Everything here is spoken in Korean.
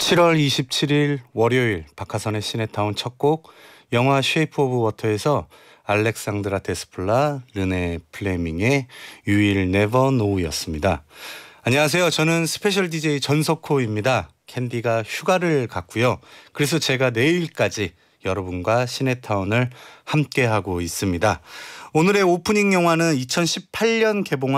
7월 27일 월요일 박하선의 시네타운 첫 곡 영화 쉐이프 오브 워터에서 알렉산드라 데스플라, 르네 플레밍의 You Will Never Know였습니다. 안녕하세요. 저는 스페셜 DJ 전석호입니다. 캔디가 휴가를 갔고요. 그래서 제가 내일까지 여러분과 시네타운을 함께하고 있습니다. 오늘의 오프닝 영화는 2018년 개봉한